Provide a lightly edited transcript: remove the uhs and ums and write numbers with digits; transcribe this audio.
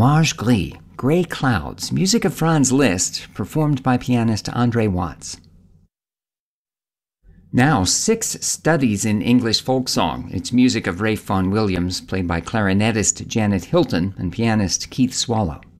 Fromage Gris, Gray Clouds, music of Franz Liszt, performed by pianist Andre Watts. Now, 6 Studies in English Folk Song. It's music of Ralph Vaughan Williams, played by clarinetist Janet Hilton and pianist Keith Swallow.